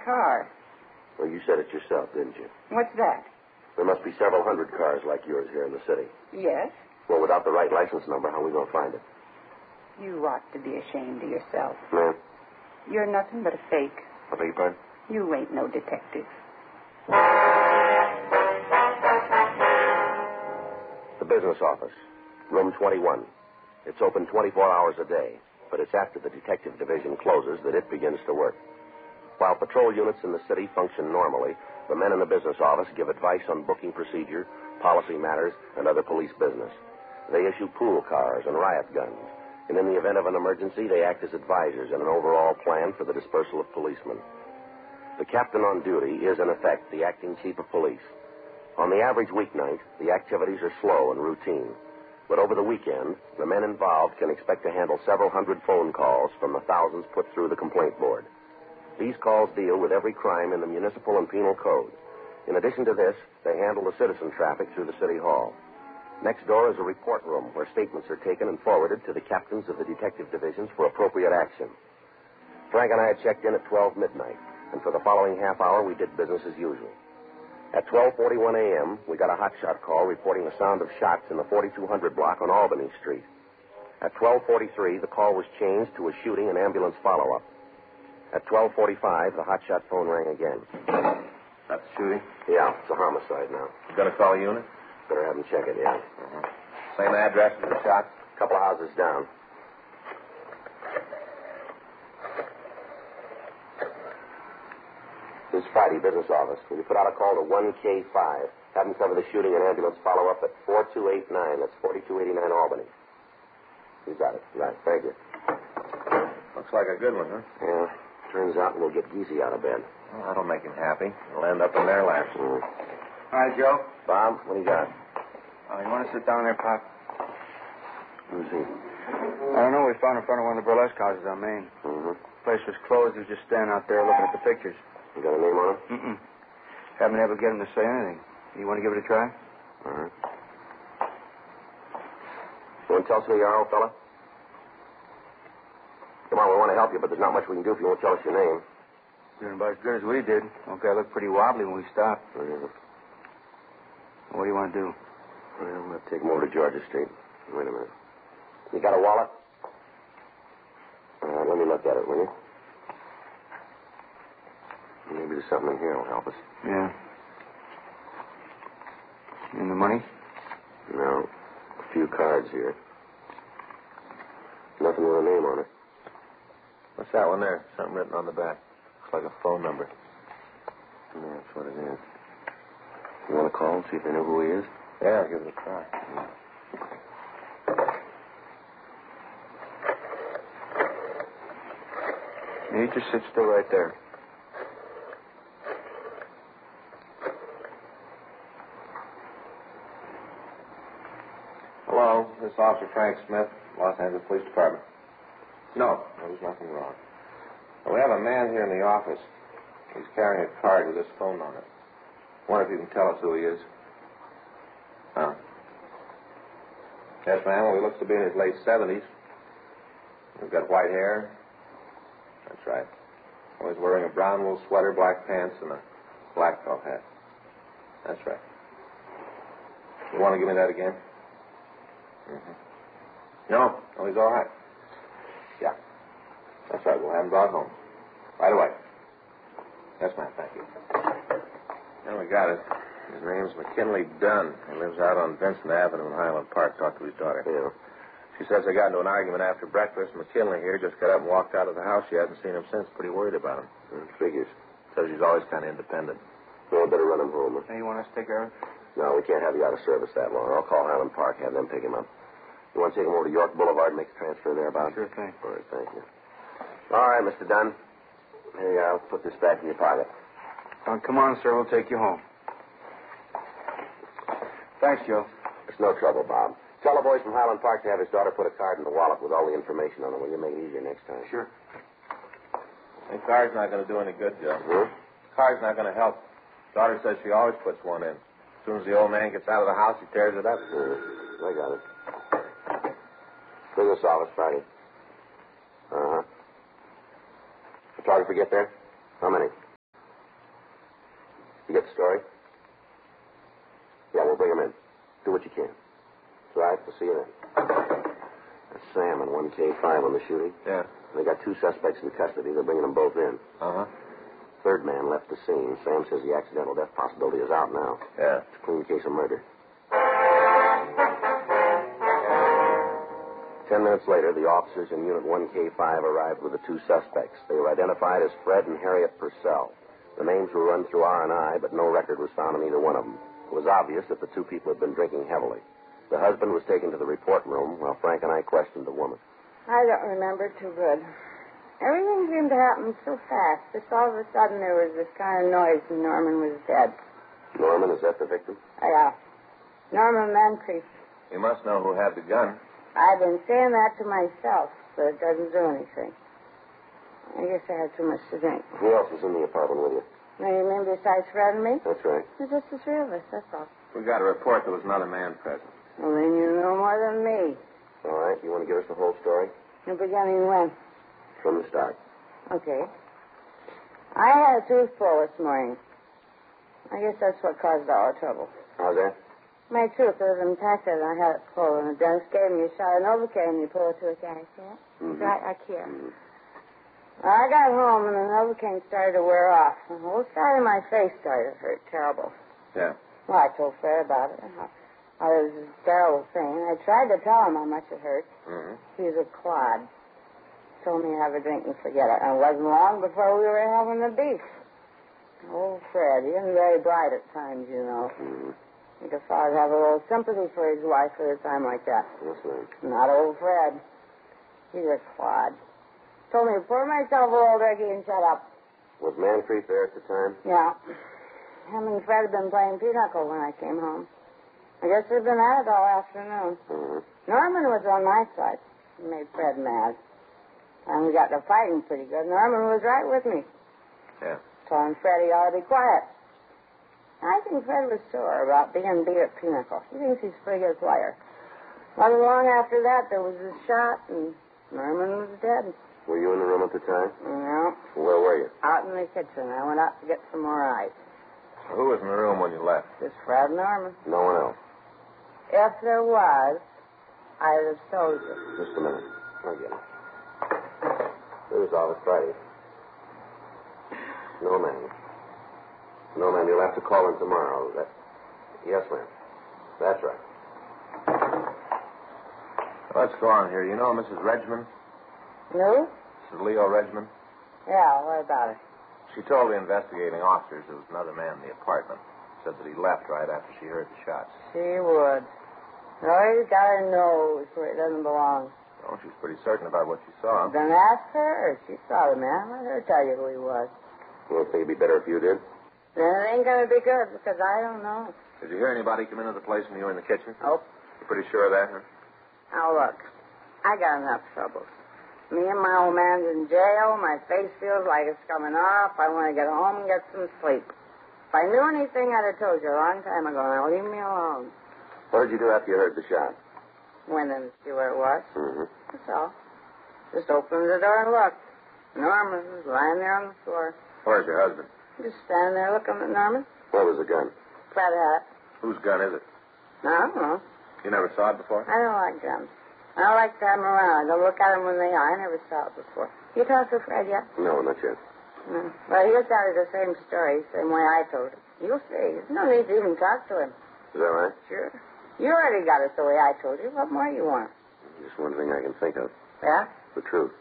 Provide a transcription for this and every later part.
car. Well, you said it yourself, didn't you? What's that? There must be several hundred cars like yours here in the city. Yes. Well, without the right license number, how are we going to find it? You ought to be ashamed of yourself. Ma'am? You're nothing but a fake. I beg your pardon? You ain't no detective. The business office, room 21. It's open 24 hours a day, but it's after the detective division closes that it begins to work. While patrol units in the city function normally, the men in the business office give advice on booking procedure, policy matters, and other police business. They issue pool cars and riot guns, and in the event of an emergency, they act as advisors in an overall plan for the dispersal of policemen. The captain on duty is, in effect, the acting chief of police. On the average weeknight, the activities are slow and routine. But over the weekend, the men involved can expect to handle several hundred phone calls from the thousands put through the complaint board. These calls deal with every crime in the municipal and penal code. In addition to this, they handle the citizen traffic through the city hall. Next door is a report room where statements are taken and forwarded to the captains of the detective divisions for appropriate action. Frank and I had checked in at 12 midnight, and for the following half hour, we did business as usual. At 12:41 a.m., we got a hotshot call reporting the sound of shots in the 4200 block on Albany Street. At 12:43, the call was changed to a shooting and ambulance follow-up. At 12:45, the hotshot phone rang again. That's shooting? Yeah, it's a homicide now. You gonna call a unit? Better have them check it, yeah. Same address as the shot? A couple of houses down. This is Friday, business office. Will you put out a call to 1K5? Have them cover the shooting and ambulance follow-up at 4289. That's 4289 Albany. You got it. Right, thank you. Looks like a good one, huh? Yeah. Turns out we'll get Geezy out of bed. Well, that'll make him happy. He'll end up in their laps. Hi, Joe. Bob, what do you got? You want to sit down there, Pop? Who's he? I don't know. We found in front of one of the burlesque houses on Main. Mm-hmm. The place was closed. He was just standing out there looking at the pictures. You got a name on it? Mm-mm. Haven't been able to get him to say anything. You want to give it a try? All right. You want to tell us who you are, old fella? Come on, we want to help you, but there's not much we can do if you won't tell us your name. Doing about as good as we did. Okay, I looked pretty wobbly when we stopped. Yeah. What do you want to do? Well, let's take him over to Georgia Street. Wait a minute. You got a wallet? Let me look at it, will you? Maybe there's something in here that'll help us. Yeah. And the money? No. A few cards here. Nothing with a name on it. What's that one there? Something written on the back. Looks like a phone number. Yeah, that's what it is. You want to call and see if they know who he is? Yeah, I'll give it a try. You just sit still right there. Hello, this is Officer Frank Smith, Los Angeles Police Department. No, there was nothing wrong. Well, we have a man here in the office. He's carrying a card with his phone on it. Wonder if you can tell us who he is. Huh? Yes, ma'am. Well, he looks to be in his late 70s. He's got white hair. That's right. Well, he's wearing a brown wool sweater, black pants, and a black felt hat. That's right. You want to give me that again? Mm-hmm. No, he's all right. Yeah. That's right. We'll have him brought home. Right away. Yes, ma'am. Thank you. Yeah, we got it. His name's McKinley Dunn. He lives out on Vincent Avenue in Highland Park. Talked to his daughter. Yeah. She says they got into an argument after breakfast. McKinley here just got up and walked out of the house. She hasn't seen him since. Pretty worried about him. Figures. Says he's always kind of independent. Well, better run him home. Hey, you want us to take care of it? No, we can't have you out of service that long. I'll call Highland Park, have them pick him up. You want to take him over to York Boulevard and make a transfer there, Bob? Sure thing. All right, thank you. All right, Mr. Dunn. Here you are. I'll put this back in your pocket. Come on, sir. We'll take you home. Thanks, Joe. It's no trouble, Bob. Tell the boys from Highland Park to have his daughter put a card in the wallet with all the information on it. Will you make it easier next time? Sure. The card's not going to do any good, Joe. Hmm? The card's not going to help. Daughter says she always puts one in. As soon as the old man gets out of the house, he tears it up. I got it. Business office, Friday. Uh-huh. Photographer get there? How many? story? Yeah, we'll bring him in. Do what you can. That's right. We'll see you then. That's Sam and 1K5 on the shooting. Yeah. They got 2 suspects in custody. They're bringing them both in. Uh-huh. Third man left the scene. Sam says the accidental death possibility is out now. Yeah. It's a clean case of murder. 10 minutes later, the officers in Unit 1K5 arrived with the 2 suspects. They were identified as Fred and Harriet Purcell. The names were run through R&I, but no record was found on either one of them. It was obvious that the 2 people had been drinking heavily. The husband was taken to the report room while Frank and I questioned the woman. I don't remember too good. Everything seemed to happen so fast. Just all of a sudden there was this kind of noise and Norman was dead. Norman, is that the victim? Yeah. Norman Moncrief. You must know who had the gun. I've been saying that to myself, but it doesn't do anything. I guess I had too much to drink. Who else was in the apartment with you? Now, you mean besides Fred and me? That's right. It's just the 3 of us, that's all. We got a report there was another man present. Well, then you know more than me. All right. You want to give us the whole story? The beginning when? From the start. Okay. I had a tooth pull this morning. I guess that's what caused all the trouble. How's that? My tooth was infected, and I had it pulled, and the dentist gave me a shot of Novocaine. You pull it to a guy, see it? Mm-hmm. Right, like here. Mm-hmm. Well, I got home, and the Novocaine started to wear off. The whole side of my face started to hurt terrible. Yeah. Well, I told Fred about it. It was a terrible thing. I tried to tell him how much it hurt. Mm-hmm. He's a clod. Told me to have a drink and forget it. And it wasn't long before we were having the beef. Oh, Fred, he isn't very bright at times, you know. Mm-hmm. I think a father'd have a little sympathy for his wife at a time like that. That's right. Not old Fred. He's a clod. Told me to pour myself a little Ricky and shut up. Was Moncrief there at the time? Yeah. Him and Fred had been playing pinochle when I came home. I guess they'd been at it all afternoon. Mm-hmm. Norman was on my side. He made Fred mad. And we got to fighting pretty good. Norman was right with me. Yeah. Told him Fred he ought to be quiet. I think Fred was sore about being beat at pinochle. He thinks he's a pretty good player. Wasn't long after that, there was a shot, and Norman was dead. Were you in the room at the time? No. Where were you? Out in the kitchen. I went out to get some more ice. Who was in the room when you left? Just Fred and Norman. No one else. If there was, I'd have told you. Just a minute. I'll get it. Here's Office Friday. No, ma'am. No, ma'am. You'll have to call in tomorrow. Yes, ma'am. That's right. Let's go on here. You know Mrs. Regman? No? Mrs. Leo Regman? Yeah, what about it? She told the investigating officers there was another man in the apartment. Said that he left right after she heard the shots. She would. No, he's got her nose where it doesn't belong. Oh, she's pretty certain about what she saw. Then ask her. She saw the man. Let her tell you who he was. You don't think it'd be better if you did? Then it ain't going to be good because I don't know. Did you hear anybody come into the place when you were in the kitchen? Nope. You're pretty sure of that, huh? Now, look. I got enough troubles. Me and my old man's in jail. My face feels like it's coming off. I want to get home and get some sleep. If I knew anything, I'd have told you a long time ago. Now, leave me alone. What did you do after you heard the shot? Went in to see where it was. Mm-hmm. That's all. Just opened the door and looked. Norman was lying there on the floor. Where's your husband? Just standing there looking at Norman. Where was the gun? Flat hat. Whose gun is it? I don't know. You never saw it before? I don't like guns. I don't like to have them around. I don't look at them when they are. I never saw it before. You talked to Fred yet? No, not yet. No. Well, he'll tell you the same story, same way I told it. You'll see. There's no need to even talk to him. Is that right? Sure. You already got it the way I told you. What more you want? Just one thing I can think of. Yeah? The truth.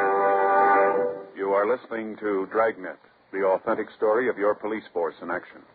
You are listening to Dragnet, the authentic story of your police force in action.